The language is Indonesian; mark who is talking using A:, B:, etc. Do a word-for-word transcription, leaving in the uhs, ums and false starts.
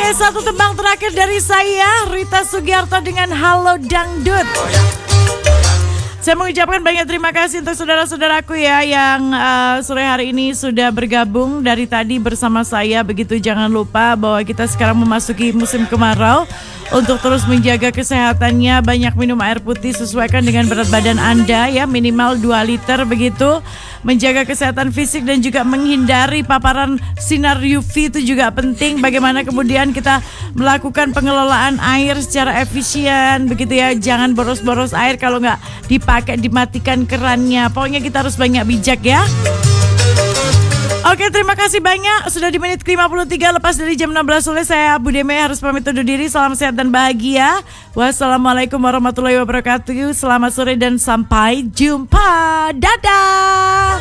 A: Oke, satu tembang terakhir dari saya, Rita Sugiarto dengan Halo Dangdut. Saya mengucapkan banyak terima kasih untuk saudara-saudaraku ya yang uh, sore hari ini sudah bergabung dari tadi bersama saya. Begitu, jangan lupa bahwa kita sekarang memasuki musim kemarau. Untuk terus menjaga kesehatannya, banyak minum air putih, sesuaikan dengan berat badan Anda ya, minimal dua liter begitu. Menjaga kesehatan fisik dan juga menghindari paparan sinar U V itu juga penting. Bagaimana kemudian kita melakukan pengelolaan air secara efisien begitu ya. Jangan boros-boros air, kalau nggak dipakai dimatikan kerannya. Pokoknya kita harus banyak bijak ya. Oke, terima kasih banyak. Sudah di menit ke lima puluh tiga lepas dari jam enam belas sore. Saya Bu Deme harus pamit undur diri. Salam sehat dan bahagia. Wassalamualaikum warahmatullahi wabarakatuh. Selamat sore dan sampai jumpa. Dadah.